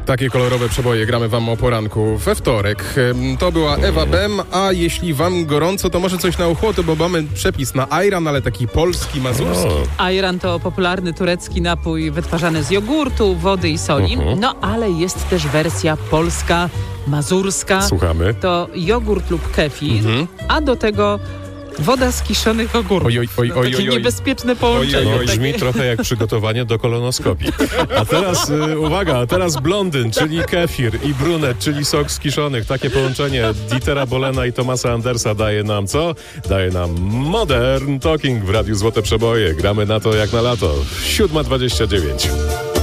Takie kolorowe przeboje gramy wam o poranku we wtorek. To była Ewa Bem, a jeśli wam gorąco, to może coś na ochotę, bo mamy przepis na ajran, ale taki polski, mazurski. Ajran to popularny turecki napój wytwarzany z jogurtu, wody i soli. No ale jest też wersja polska, mazurska. Słuchamy. To jogurt lub kefir, a do tego woda z kiszonych ogórków. Takie niebezpieczne połączenie. No, brzmi trochę jak przygotowanie do kolonoskopii. A teraz uwaga, teraz blondyn, czyli kefir, i brunet, czyli sok z kiszonych. Takie połączenie Dietera Bolena i Thomasa Andersa daje nam co? Daje nam Modern Talking w Radiu Złote Przeboje. Gramy na to jak na lato. 7:29.